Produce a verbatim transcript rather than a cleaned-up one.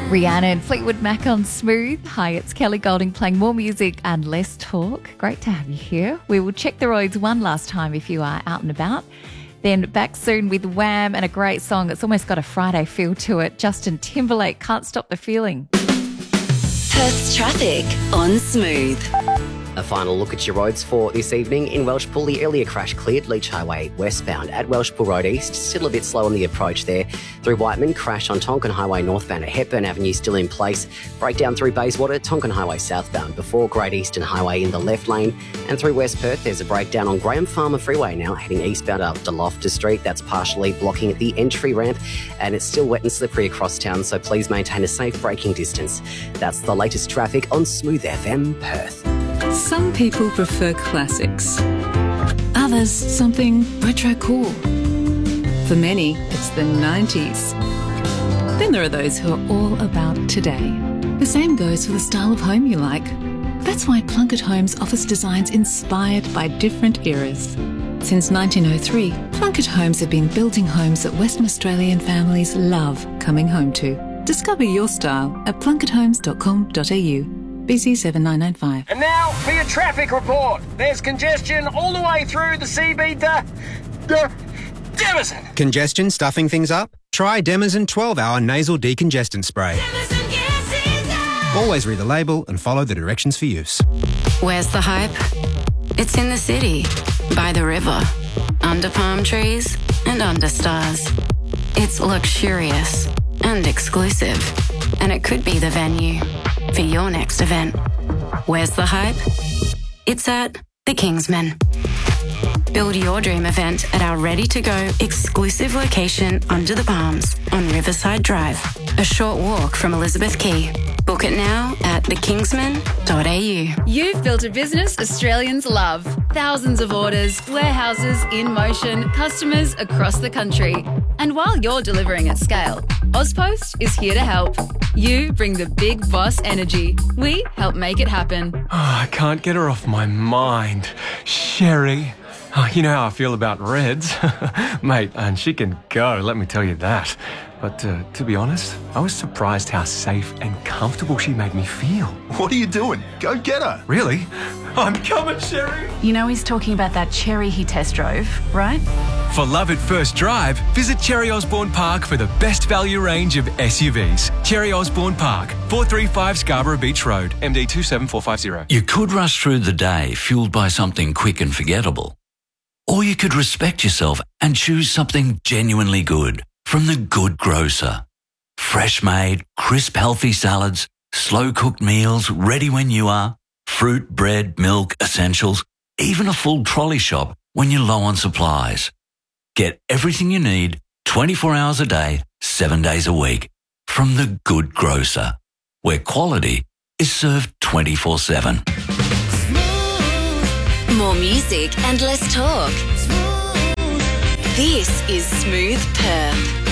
Rihanna and Fleetwood Mac on Smooth. Hi, it's Kelly Golding playing more music and less talk. Great to have you here. We will check the roads one last time if you are out and about. Then back soon with Wham and a great song that's almost got a Friday feel to it. Justin Timberlake, Can't Stop the Feeling. Perth's traffic on Smooth. A final look at your roads for this evening. In Welshpool, the earlier crash cleared. Leach Highway westbound at Welshpool Road East. Still a bit slow on the approach there. Through Whiteman, crash on Tonkin Highway northbound at Hepburn Avenue still in place. Breakdown through Bayswater, Tonkin Highway southbound before Great Eastern Highway in the left lane. And through West Perth, there's a breakdown on Graham Farmer Freeway now heading eastbound up to Loftus Street. That's partially blocking the entry ramp, and it's still wet and slippery across town, so please maintain a safe braking distance. That's the latest traffic on Smooth F M Perth. Some people prefer classics. Others, something retro cool. For many, it's the nineties. Then there are those who are all about today. The same goes for the style of home you like. That's why Plunkett Homes offers designs inspired by different eras. Since nineteen oh three, Plunkett Homes have been building homes that Western Australian families love coming home to. Discover your style at plunket homes dot com dot a u. B C seven nine nine five. And now for your traffic report. There's congestion all the way through the C B to Demison. Congestion stuffing things up? Try Demison twelve hour nasal decongestant spray. Always read the label and follow the directions for use. Where's the hype? It's in the city, by the river, under palm trees and under stars. It's luxurious and exclusive, and it could be the venue for your next event. Where's the hype? It's at the Kingsman. Build your dream event at our ready-to-go exclusive location under the palms on Riverside Drive, a short walk from Elizabeth Quay. Book it now at the kingsman dot a u. You've built a business Australians love. Thousands of orders, warehouses in motion, customers across the country. And while you're delivering at scale, Ozpost is here to help. You bring the big boss energy. We help make it happen. Oh, I can't get her off my mind. Sherry. Oh, you know how I feel about Reds. Mate, and she can go, let me tell you that. But uh, to be honest, I was surprised how safe and comfortable she made me feel. What are you doing? Go get her. Really? I'm coming, Sherry. You know he's talking about that Cherry he test drove, right? For love at first drive, visit Cherry Osborne Park for the best value range of S U Vs. Cherry Osborne Park, four thirty-five Scarborough Beach Road, M D two seven four five zero. You could rush through the day fueled by something quick and forgettable. Or you could respect yourself and choose something genuinely good from The Good Grocer. Fresh made, crisp, healthy salads, slow cooked meals ready when you are, fruit, bread, milk, essentials, even a full trolley shop when you're low on supplies. Get everything you need twenty-four hours a day, seven days a week from The Good Grocer, where quality is served twenty-four seven. More music and less talk. This is Smooth Perth.